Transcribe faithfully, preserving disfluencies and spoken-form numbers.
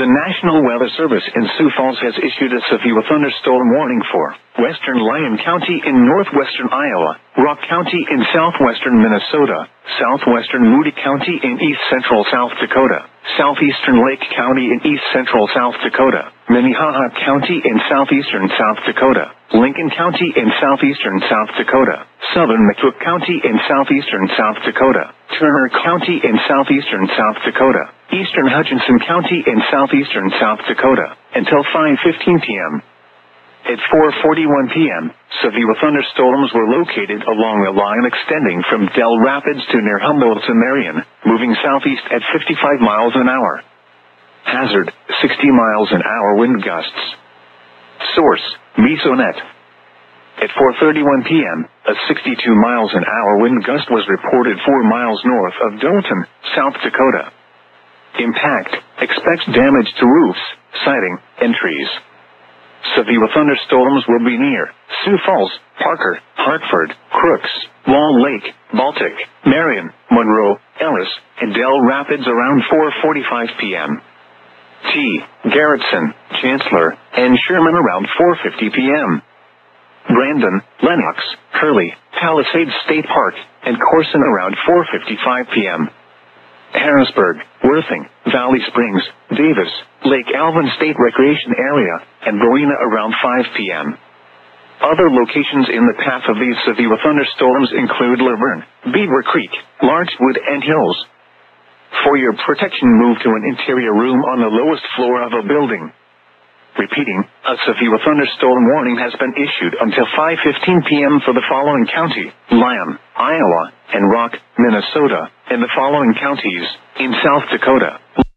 The National Weather Service in Sioux Falls has issued a severe thunderstorm warning for western Lyon County in northwestern Iowa, Rock County in southwestern Minnesota, southwestern Moody County in east-central South Dakota, southeastern Lake County in east-central South Dakota, Minnehaha County in southeastern South Dakota, Lincoln County in southeastern South Dakota, southern McCook County in southeastern South Dakota, Turner County in southeastern South Dakota, eastern Hutchinson County in southeastern South Dakota, until five fifteen p.m. At four forty-one p.m., severe thunderstorms were located along the line extending from Dell Rapids to near Humboldt to Marion, moving southeast at fifty-five miles an hour. Hazard, sixty miles an hour wind gusts. Source, Mesonet. At four thirty-one p.m., a sixty-two miles an hour wind gust was reported four miles north of Dalton, South Dakota. Impact, expects damage to roofs, siding, and trees. Severe thunderstorms will be near Sioux Falls, Parker, Hartford, Crooks, Wall Lake, Baltic, Marion, Monroe, Ellis, and Dell Rapids around four forty-five p.m. T. Garrettson, Chancellor, and Sherman around four fifty p.m. Brandon, Lenox, Hurley, Palisades State Park, and Corson around four fifty-five p.m. Harrisburg, Worthing, Valley Springs, Davis, Lake Alvin State Recreation Area, and Rowena around five p.m. Other locations in the path of these severe thunderstorms include Laverne, Beaver Creek, Larchwood, and Hills. For your protection, move to an interior room on the lowest floor of a building. Repeating, a severe thunderstorm warning has been issued until five fifteen p.m. for the following county: Lyon, Iowa, and Rock, Minnesota, and the following counties in South Dakota.